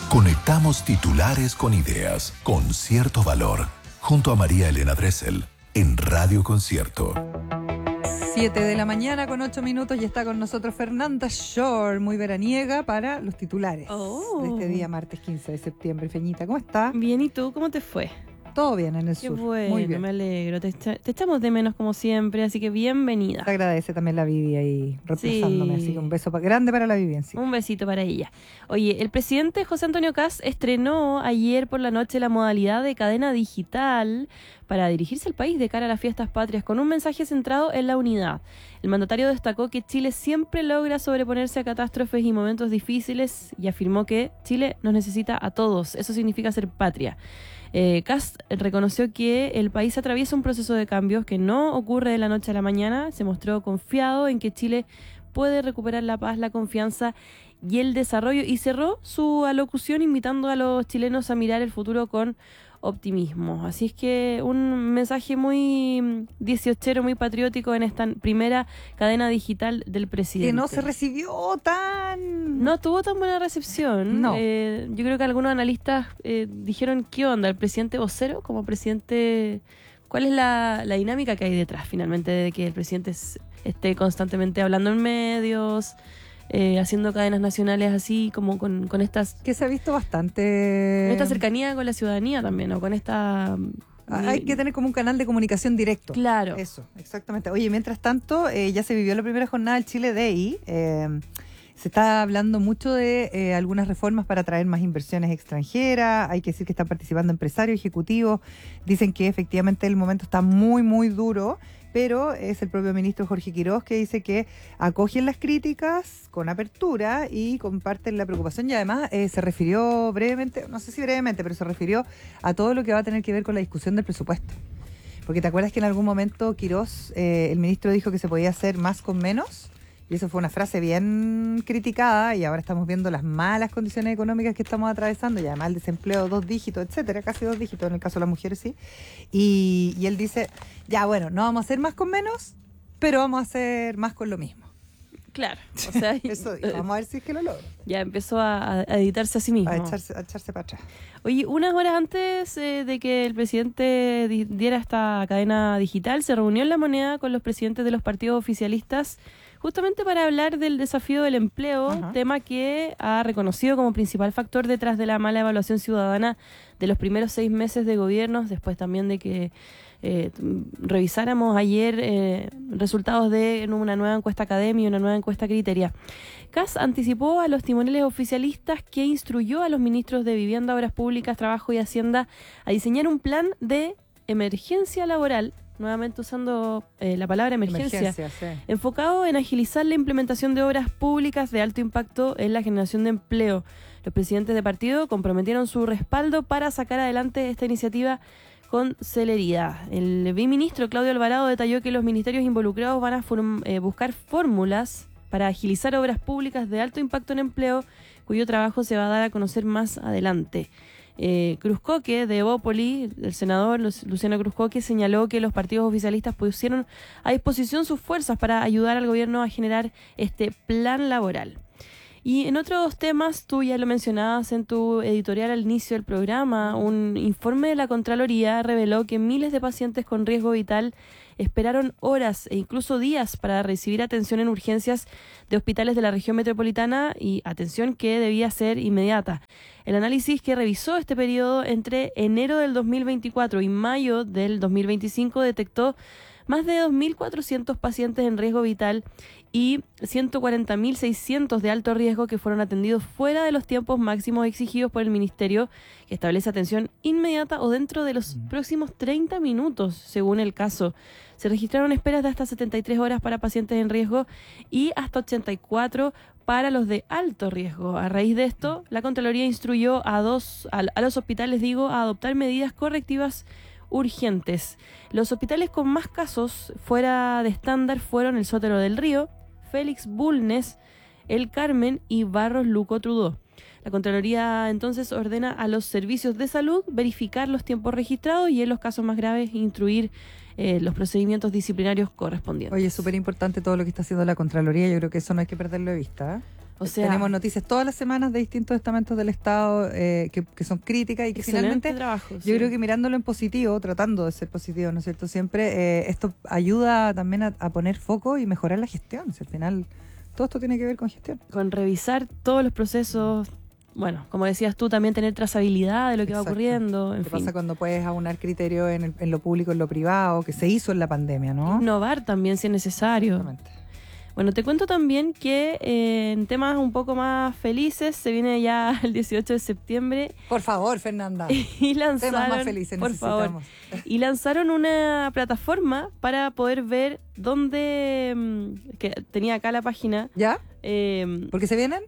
Conectamos titulares con ideas, con cierto valor, junto a María Elena Dressel, en Radio Concierto. 7 de la mañana con 8 minutos y está con nosotros Fernanda Shore, muy veraniega para los titulares de este día martes 15 de septiembre. Feñita, ¿cómo está? Bien, ¿y tú? ¿Cómo te fue? Todo bien en el Qué sur. bueno, Muy bien. me alegro. Te echamos de menos como siempre, así que bienvenida. Te agradece también la Vivi ahí reemplazándome, Sí. así que un beso grande para la Vivi en sí. Un besito para ella. Oye, el presidente José Antonio Kast estrenó ayer por la noche la modalidad de cadena digital para dirigirse al país de cara a las fiestas patrias con un mensaje centrado en la unidad. El mandatario destacó que Chile siempre logra sobreponerse a catástrofes y momentos difíciles y afirmó que Chile nos necesita a todos. Eso significa ser patria. Kast reconoció que el país atraviesa un proceso de cambios que no ocurre de la noche a la mañana. Se mostró confiado en que Chile puede recuperar la paz, la confianza y el desarrollo, y cerró su alocución invitando a los chilenos a mirar el futuro con optimismo. Así es que un mensaje muy 18ero, muy patriótico en esta primera cadena digital del presidente. Que no se recibió tan... No tuvo tan buena recepción. No. Yo creo que algunos analistas dijeron, ¿qué onda? ¿El presidente vocero como presidente? ¿Cuál es la dinámica que hay detrás finalmente de que el presidente esté constantemente hablando en medios, haciendo cadenas nacionales así como con estas... Que se ha visto bastante... Con esta cercanía con la ciudadanía también, o con esta... Hay que tener como un canal de comunicación directo. Claro. Eso, exactamente. Oye, mientras tanto, ya se vivió la primera jornada del Chile Day. Se está hablando mucho de algunas reformas para atraer más inversiones extranjeras. Hay que decir que están participando empresarios, ejecutivos. Dicen que efectivamente el momento está muy, muy duro, pero es el propio ministro Jorge Quiroz que dice que acogen las críticas con apertura y comparten la preocupación, y además se refirió brevemente, no sé si brevemente, pero se refirió a todo lo que va a tener que ver con la discusión del presupuesto. Porque te acuerdas que en algún momento Quiroz, el ministro, dijo que se podía hacer más con menos, y eso fue una frase bien criticada, y ahora estamos viendo las malas condiciones económicas que estamos atravesando, y además el desempleo 2 dígitos, etcétera, casi 2 dígitos en el caso de las mujeres, sí. Y él dice, ya bueno, no vamos a hacer más con menos, pero vamos a hacer más con lo mismo. Claro. O sea, Eso dijo. Vamos a ver si es que lo logra. ya empezó a editarse a sí mismo. A echarse para atrás. Oye, unas horas antes de que el presidente diera esta cadena digital, se reunió en La Moneda con los presidentes de los partidos oficialistas justamente para hablar del desafío del empleo, Ajá. tema que ha reconocido como principal factor detrás de la mala evaluación ciudadana de los primeros 6 meses de gobiernos, después también de que revisáramos ayer resultados de una nueva encuesta Academia y una nueva encuesta Criteria. Kast anticipó a los timoneles oficialistas que instruyó a los ministros de Vivienda, Obras Públicas, Trabajo y Hacienda a diseñar un plan de emergencia laboral, nuevamente usando la palabra emergencia, Sí. enfocado en agilizar la implementación de obras públicas de alto impacto en la generación de empleo. Los presidentes de partido comprometieron su respaldo para sacar adelante esta iniciativa con celeridad. El viceministro Claudio Alvarado detalló que los ministerios involucrados van a buscar fórmulas para agilizar obras públicas de alto impacto en empleo, cuyo trabajo se va a dar a conocer más adelante. Cruzcoque, de Evópoli, el senador Luciano Cruzcoque, señaló que los partidos oficialistas pusieron a disposición sus fuerzas para ayudar al gobierno a generar este plan laboral. Y en otros temas, tú ya lo mencionabas en tu editorial al inicio del programa, un informe de la Contraloría reveló que miles de pacientes con riesgo vital esperaron horas e incluso días para recibir atención en urgencias de hospitales de la región metropolitana, y atención que debía ser inmediata. El análisis que revisó este periodo entre enero del 2024 y mayo del 2025 detectó más de 2.400 pacientes en riesgo vital y 140.600 de alto riesgo que fueron atendidos fuera de los tiempos máximos exigidos por el Ministerio, que establece atención inmediata o dentro de los próximos 30 minutos, según el caso. Se registraron esperas de hasta 73 horas para pacientes en riesgo y hasta 84 para los de alto riesgo. A raíz de esto, la Contraloría instruyó a los hospitales, a adoptar medidas correctivas urgentes. Los hospitales con más casos fuera de estándar fueron el Sotero del Río, Félix Bulnes, El Carmen y Barros Luco Trudó. La Contraloría entonces ordena a los servicios de salud verificar los tiempos registrados y en los casos más graves instruir los procedimientos disciplinarios correspondientes. Oye, es súper importante todo lo que está haciendo la Contraloría. Yo creo que eso no hay que perderlo de vista. O sea, tenemos noticias todas las semanas de distintos estamentos del Estado que son críticas y que finalmente trabajo, yo creo que mirándolo en positivo, tratando de ser positivo, ¿no es cierto? Siempre esto ayuda también a poner foco y mejorar la gestión. Si al final todo esto tiene que ver con gestión. Con revisar todos los procesos, bueno, como decías tú, también tener trazabilidad de lo que va ocurriendo. ¿Qué pasa cuando puedes aunar criterios en lo público, en lo privado, que se hizo en la pandemia, ¿no? Innovar también si es necesario. Exactamente. Bueno, te cuento también que en temas un poco más felices se viene ya el 18 de septiembre. Por favor, Fernanda. Y lanzaron, temas más felices por necesitamos. favor, y lanzaron una plataforma para poder ver dónde, que tenía acá la página. ¿Ya? eh, ¿Por qué se vienen?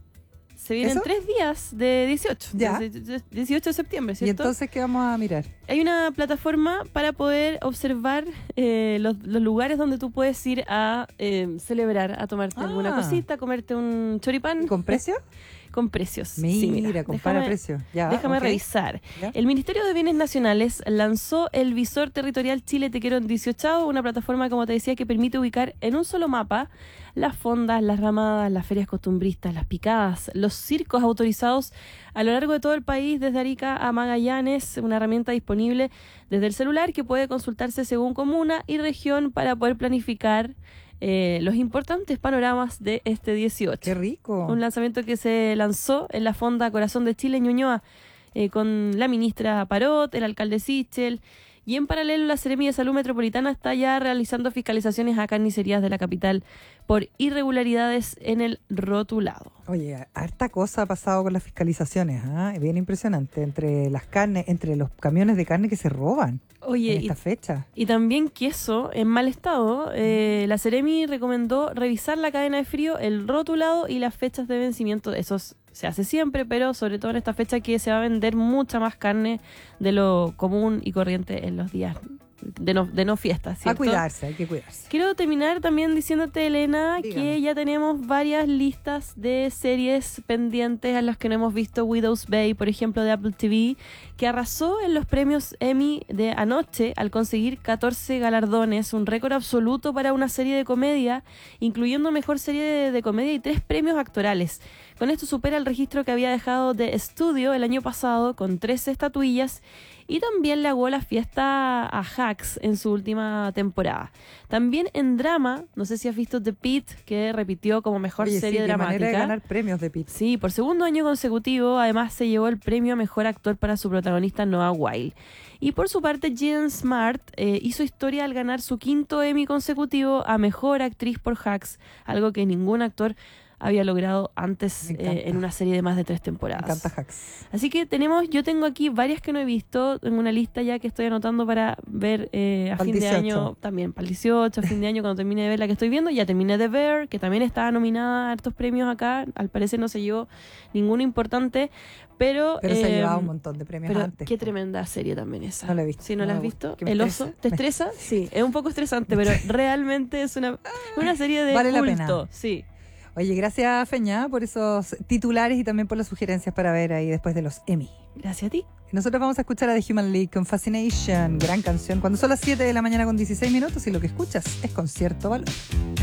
Se vienen ¿Eso? 3 días de 18, Ya. 18 de septiembre, ¿cierto? ¿Y entonces qué vamos a mirar? Hay una plataforma para poder observar los lugares donde tú puedes ir a celebrar, a tomarte alguna cosita, comerte un choripán. ¿Con precio? Con precios. Mira, Sí, mira, compara precios. Ya, déjame ok. revisar. Ya. El Ministerio de Bienes Nacionales lanzó el Visor Territorial Chile Te Quiero en 18, una plataforma, como te decía, que permite ubicar en un solo mapa las fondas, las ramadas, las ferias costumbristas, las picadas, los circos autorizados a lo largo de todo el país, desde Arica a Magallanes, una herramienta disponible desde el celular que puede consultarse según comuna y región para poder planificar los importantes panoramas de este 18. ¡Qué rico! Un lanzamiento que se lanzó en la Fonda Corazón de Chile en Ñuñoa con la ministra Parot, el alcalde Sichel, y en paralelo la Seremi de Salud Metropolitana está ya realizando fiscalizaciones a carnicerías de la capital por irregularidades en el rotulado. Oye, harta cosa ha pasado con las fiscalizaciones, ¿ah? Bien impresionante, entre las carnes, entre los camiones de carne que se roban Oye, en esta fecha. y también queso en mal estado. La Seremi recomendó revisar la cadena de frío, el rotulado y las fechas de vencimiento. Eso se hace siempre, pero sobre todo en esta fecha que se va a vender mucha más carne de lo común y corriente en los días de no fiestas, A ¿cierto? cuidarse, hay que cuidarse. Quiero terminar también diciéndote, Elena, Dígame. que ya tenemos varias listas de series pendientes a las que no hemos visto. Widow's Bay, por ejemplo, de Apple TV, que arrasó en los premios Emmy de anoche al conseguir 14 galardones, un récord absoluto para una serie de comedia, incluyendo mejor serie de comedia y 3 premios actorales. Con esto supera el registro que había dejado The Studio el año pasado con 13 estatuillas. Y también le aguó la fiesta a Hacks en su última temporada. También en drama, no sé si has visto The Pitt, que repitió como mejor Oye, serie sí, qué dramática. manera de ganar premios de pizza. Sí, por segundo año consecutivo, además se llevó el premio a mejor actor para su protagonista Noah Wyle. Y por su parte, Jean Smart hizo historia al ganar su 5º Emmy consecutivo a mejor actriz por Hacks, algo que ningún actor había logrado antes Me encanta. en una serie de más de 3 Me temporadas. encanta Hacks. Así que yo tengo aquí varias que no he visto, tengo una lista ya que estoy anotando para ver a Pa'l fin de 18. año, también para el 18, a fin de año cuando termine de ver la que estoy viendo. Ya terminé de ver, que también estaba nominada a hartos premios acá, al parecer no se llevó ninguno importante, pero Pero se ha llevado un montón de premios pero antes. qué tremenda serie también esa. No la he visto. Si no la has visto, Que me El estresa. Oso, ¿te estresa? Sí, es un poco estresante, pero realmente es una serie de Vale la culto, pena. sí. Oye, gracias Feña por esos titulares y también por las sugerencias para ver ahí después de los Emmy. Gracias a ti. Nosotros vamos a escuchar a The Human League con Fascination, gran canción, cuando son las 7 de la mañana con 16 minutos y lo que escuchas es Con Cierto Valor.